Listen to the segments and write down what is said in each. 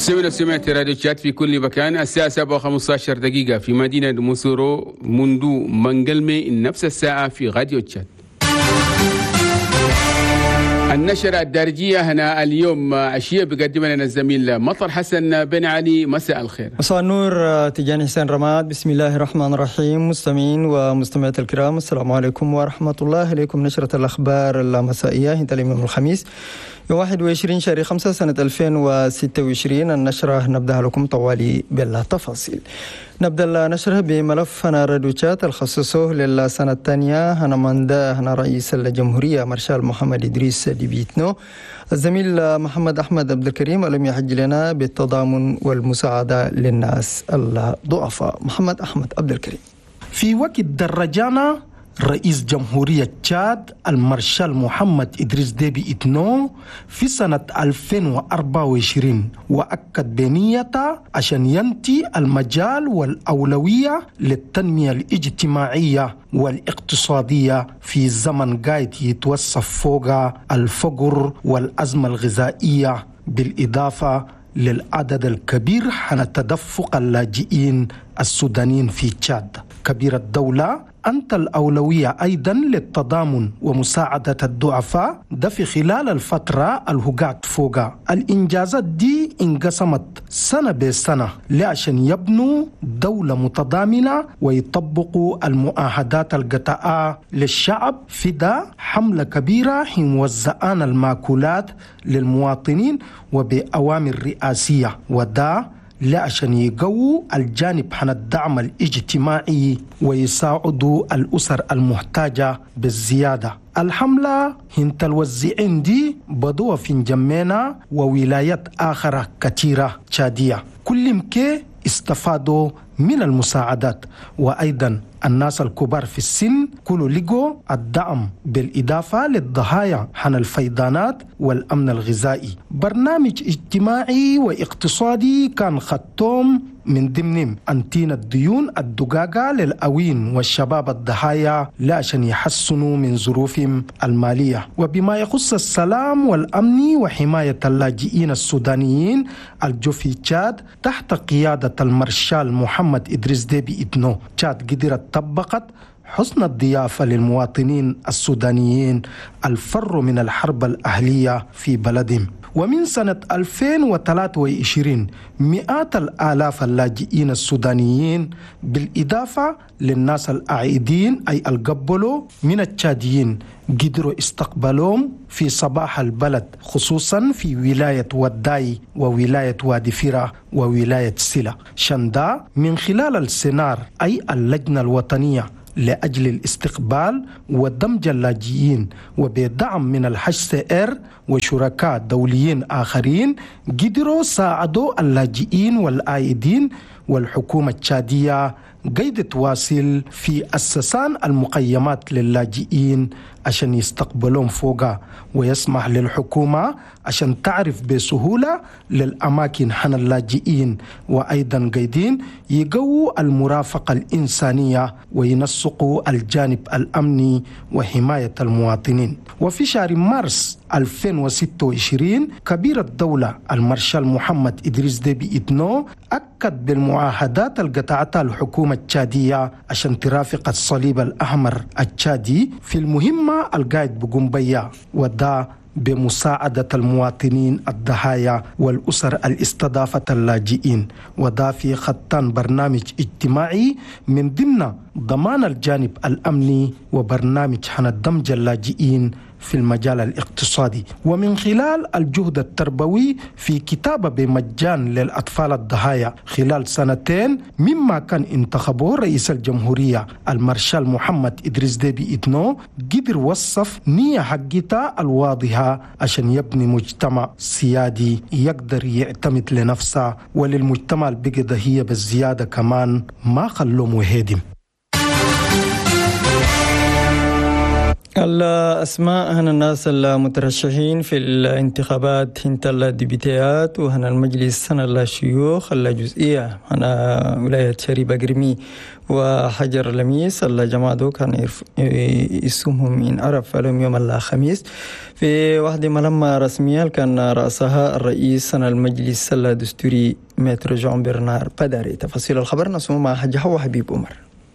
مستمعينا سمعت راديو تشات في كل مكان. الساعة 7:15 في مدينة موسورو، منذ منقلمي نفس الساعة في راديو تشات. النشرة الدارجية هنا اليوم عشية بقدم لنا الزميل مطر حسن بن علي. مساء الخير. مساء النور تجاني حسين رماد. بسم الله الرحمن الرحيم. مستمعين ومستمعات الكرام، السلام عليكم ورحمة الله. إليكم نشرة الأخبار المسائية انت اليوم الخميس يوم 21 شهر 5 سنة 2026. النشرة نبدأ لكم طوالي بالتفاصيل. نبدأ النشرة بملف هنا راديو تشات الخصصه للسنة الثانية هنا مندا هنا رئيس الجمهورية مارشال محمد إدريس ديبيتنو. الزميل محمد أحمد عبد الكريم لم يحج لنا بالتضامن والمساعدة للناس الضعفاء. محمد أحمد عبد الكريم. في وقت درجانا رئيس جمهورية تشاد المارشال محمد إدريس ديبي إتنو في سنة 2024 وأكد بنيته عشان ينتي المجال والأولوية للتنمية الاجتماعية والاقتصادية في زمن قايد يتوصف فوق الفقر والأزمة الغذائية، بالإضافة للعدد الكبير حان تدفق اللاجئين السودانيين في تشاد. كبير الدولة أنت الأولوية أيضا للتضامن ومساعدة الضعفاء، ده في خلال الفترة الهجات فوقها. الإنجازات دي انقسمت سنة بسنة لعشان يبنوا دولة متضامنة ويطبقوا المعاهدات القطاعية للشعب. في ده حملة كبيرة حين وزعان المأكولات للمواطنين وبأوامر رئاسية، وده لعشان يقووا الجانب عن الدعم الاجتماعي ويساعدوا الأسر المحتاجة بالزيادة. الحملة هنت الوزعين دي بدوا في جمينا وولايات آخرة كثيرة تشادية، كل مكي استفادوا من المساعدات. وأيضا الناس الكبار في السن كلوا لقوا الدعم، بالإضافة للضحايا عن الفيضانات والأمن الغذائي. برنامج اجتماعي واقتصادي كان خطهم من ضمنهم أنتين الديون الدقاقة للأوين والشباب الضحايا لعشان يحسنوا من ظروفهم المالية. وبما يخص السلام والأمن وحماية اللاجئين السودانيين الجوفي تشاد تحت قيادة المارشال محمد إدريس ديبي إتنو، تشاد قدرت طبقت حسن الضيافة للمواطنين السودانيين الفروا من الحرب الأهلية في بلدهم. ومن سنة 2023 مئات الآلاف اللاجئين السودانيين بالإضافة للناس العائدين أي القبلوا من التشاديين قدروا استقبالهم في صباح البلد، خصوصا في ولاية وداي وولاية وادي فيرة وولاية سيلا شندا، من خلال السينار أي اللجنة الوطنية لأجل الاستقبال ودمج اللاجئين، وبدعم من الHCR وشركاء دوليين آخرين قدروا ساعدوا اللاجئين والعائدين. والحكومة التشادية قيد تواصل في أسسان المقيمات للاجئين عشان يستقبلون فوقها، ويسمح للحكومة عشان تعرف بسهولة للأماكن حن اللاجئين. وأيضا قيدين يقووا المرافقة الإنسانية وينسقوا الجانب الأمني وحماية المواطنين. وفي شهر مارس 2026 كبير الدولة المارشال محمد إدريس ديبي إتنو أكد بالمعاهدات القطعتها الحكومة التشادية عشان ترافق الصليب الأحمر التشادي في المهمة القايد بقوم بيها، وده بمساعدة المواطنين الضحايا والأسر الاستضافة اللاجئين. وده في خطان برنامج اجتماعي من ضمن ضمان الجانب الأمني وبرنامج حن الدمج اللاجئين في المجال الاقتصادي. ومن خلال الجهد التربوي في كتابة بمجان للأطفال الضحايا خلال سنتين مما كان انتخبه رئيس الجمهورية المارشال محمد إدريس ديبي إتنو، قدر وصف نية حقيقة الواضحة عشان يبني مجتمع سيادي يقدر يعتمد لنفسه وللمجتمع البقدة هي بالزيادة كمان ما خلوه مهدم. الأسماء هنا الناس المترشحين في الانتخابات هنت الديبيتيات وهنا المجلس هنا الشيوخ الجزئية هنا ولاية شريبة قرمي وحجر لميس الجماعة دو كان اسمهم إن عرف لهم يوم الخميس في واحدة ملمة رسمية كان رأسها الرئيس هنا المجلس الدستوري متر جون برنار باداري. تفاصيل الخبر نسمع مع حاج حوا حبيب عمر.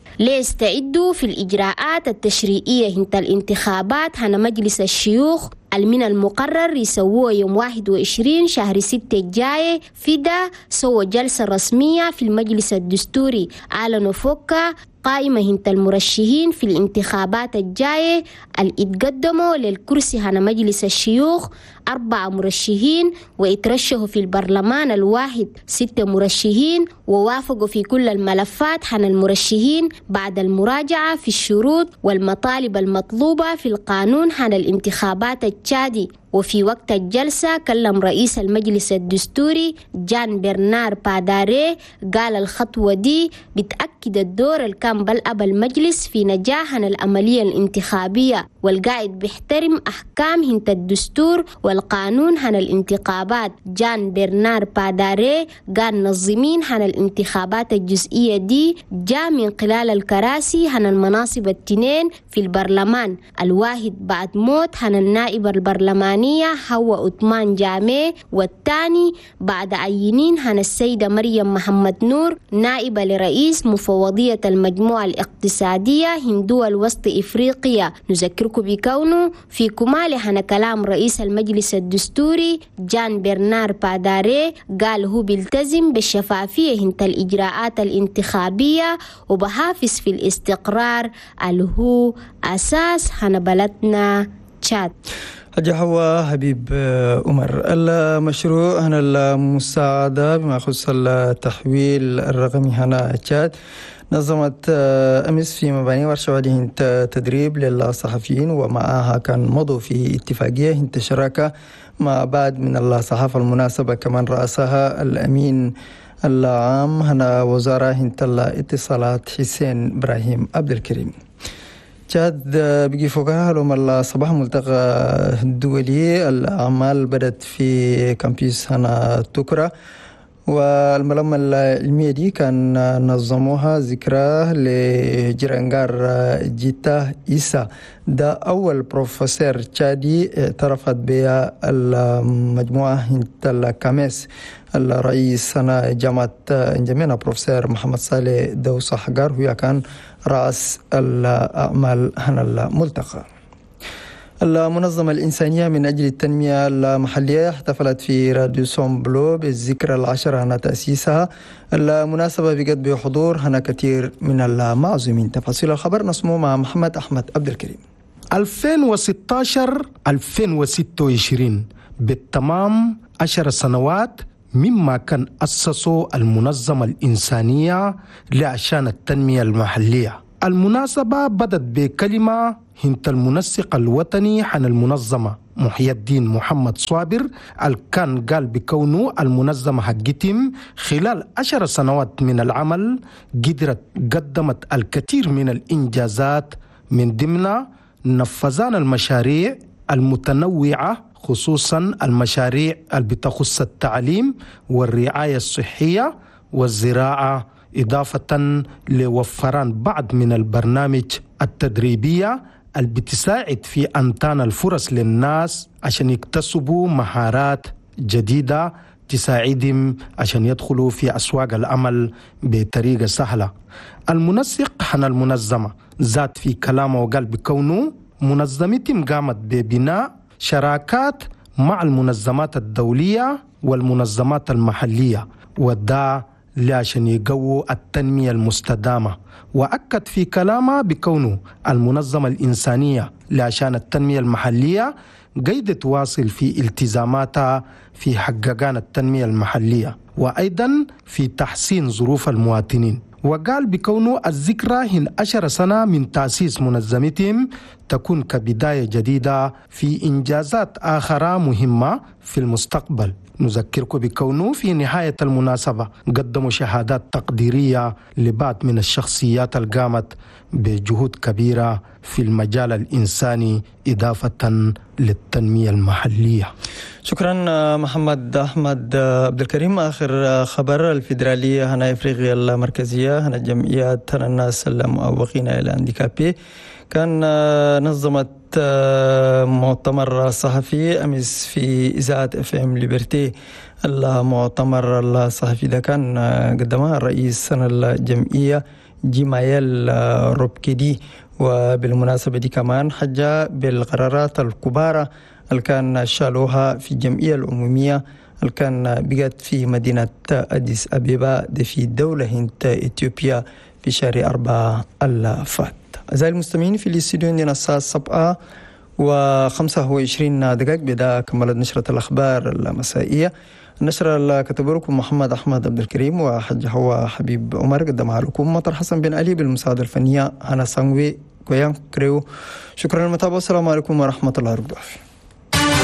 ليستعدوا في الإجراءات التشريعية هنت الانتخابات هنا مجلس الشيوخ من المقرر يسووه يوم 21 شهر 6 الجاي فيدا سوى جلسة رسمية في المجلس الدستوري أعلنوا فوقها قائمة هنت المرشحين في الانتخابات الجاية اللي اتقدموا للكرسي هنا مجلس الشيوخ 4 مرشحين ويترشحوا في البرلمان الواحد 6 مرشحين ووافقوا في كل الملفات هنا المرشحين بعد المراجعة في الشروط والمطالب المطلوبة في القانون هنا الانتخابات التشادي. وفي وقت الجلسة كلم رئيس المجلس الدستوري جان برنار باداري قال الخطوة دي بتأكد الدور اللي كان بلعب المجلس في نجاح العملية الانتخابية والقائد بيحترم أحكام هنت الدستور والقانون هن الانتخابات. جان برنار باداري قال منظمين هن الانتخابات الجزئية دي جاء من خلال الكراسي هن المناصب 2 في البرلمان الواحد بعد موت هن النائب البرلماني هو أثمان جامع والثاني بعد عينين هن السيدة مريم محمد نور نائبة لرئيس مفوضية المجموعة الاقتصادية هندوة الوسط إفريقيا. نذكركم بكونه في كمال هن كلام رئيس المجلس الدستوري جان برنار باداري قال هو بيلتزم بالشفافية هنت الإجراءات الانتخابية وبحافظ في الاستقرار اللي هو أساس هن بلدنا تشاد. حاجة حوا حبيب عمر. المشروع هنا المساعدة بما يخص التحويل الرقمي هنا تشاد نظمت أمس في مباني ورشة تدريب للصحفيين ومعها كان مضوا في اتفاقية هنت شراكة مع بعض من الصحافة المناسبة كمان رأسها الأمين العام هنا وزارة هنت الاتصالات حسين إبراهيم عبد الكريم. تشاد بقي فوقها لهم الصباح ملتقى الدولي الأعمال بدأت في كامبيس هنا توكرا والملمة العلمية دي كان نظموها ذكرى لجرانجار جيتا إيسا ده أول بروفيسور تشادي اعترفت بها المجموعة هنت الكاميس الرئيس هنا جامعة انجمينا بروفيسور محمد صالح دوسة حجار هو كان رأس الأعمال هنا الملتقى. المنظمة الإنسانية من أجل التنمية المحلية احتفلت في راديو سون بلو بالذكرى 10 هنا تأسيسها. المناسبة بقد بحضور هنا كثير من المعزومين. تفاصيل الخبر نسمو مع محمد أحمد عبد الكريم. 2016-2026 بالتمام 10 سنوات مما كان أسسوا المنظمة الإنسانية لعشان التنمية المحلية. المناسبة بدت بكلمة هنت المنسق الوطني عن المنظمة محي الدين محمد صابر الكان قال بكونه المنظمة حقتهم خلال 10 سنوات من العمل قدمت الكثير من الإنجازات من ضمن نفذان المشاريع المتنوعة خصوصا المشاريع اللي بتخص التعليم والرعاية الصحية والزراعة إضافة لوفران بعض من البرنامج التدريبية اللي بتساعد في أنتان الفرص للناس عشان يكتسبوا مهارات جديدة تساعدهم عشان يدخلوا في أسواق العمل بطريقة سهلة. المنسق عن المنظمة ذات في كلامه وقال بكونه منظمتهم قامت ببناء شراكات مع المنظمات الدولية والمنظمات المحلية وده عشان يقووا التنمية المستدامة. وأكد في كلامه بكونه المنظمة الإنسانية لعشان التنمية المحلية قيد تواصل في التزاماتها في حققان التنمية المحلية وأيضا في تحسين ظروف المواطنين. وقال بكونه الذكرى هن 10 سنة من تأسيس منظمتهم تكون كبداية جديدة في إنجازات آخرى مهمة في المستقبل. نذكركم بكونه في نهاية المناسبة قدموا شهادات تقديرية لبعض من الشخصيات القامت بجهود كبيرة في المجال الإنساني إضافة للتنمية المحلية. شكرا محمد أحمد عبد الكريم. آخر خبر: الفيدرالية هنا إفريقيا المركزية هنا الجمعيات هنا الناس المؤوقين إلى انديكابي كان نظمت مؤتمر صحفي أمس في إذاعة FM ليبرتي. المؤتمر الصحفي ده كان قدمها الرئيس الجمعية جيمايل روبكيدي، وبالمناسبة دي كمان حجة بالقرارات الكبارى اللي كان شالوها في الجمعية العمومية اللي كان بقت في مدينة أديس أبيبا دي في دولة هند إثيوبيا في شهر 4 الفات. أعزائي المستمعين، في الاستوديو عندنا الساعة 7:25 دقائق بدأ كملت نشرة الأخبار المسائية. النشرة اللي كتبه لكم محمد أحمد عبد الكريم وحج هو حبيب عمر، قدمها لكم مطر حسن بن علي بالمساعدة الفنية هنا سانوي كويان كريو. شكرا للمتابعة والسلام عليكم ورحمة الله وبركاته.